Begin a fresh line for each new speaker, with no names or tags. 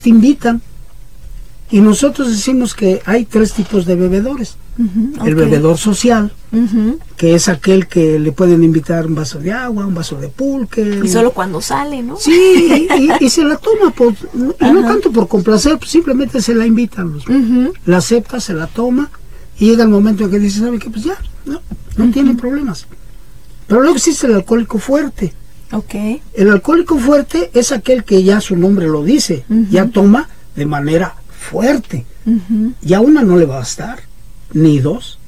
te invitan. Y nosotros decimos que hay 3 tipos de bebedores. El bebedor social, que es aquel que le pueden invitar un vaso de agua, un vaso de pulque.
Y solo cuando sale, ¿no?
Sí, y se la toma, y no tanto por complacer, pues simplemente se la invitan. La acepta, se la toma, y llega el momento en que dice, ¿sabe qué? Pues ya, no tienen problemas. Pero luego existe el alcohólico fuerte. El alcohólico fuerte es aquel que ya su nombre lo dice, ya toma de manera fuerte. Ya una no le va a bastar, ni 2,